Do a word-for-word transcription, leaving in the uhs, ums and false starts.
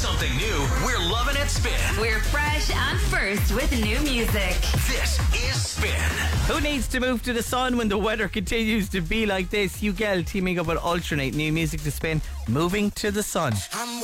something new. We're loving it, Spin. We're fresh and first with new music. This is Spin. Who needs to move to the sun when the weather continues to be like this? Hugh Gell teaming up with Alternate. New music to Spin. Moving to the sun. I'm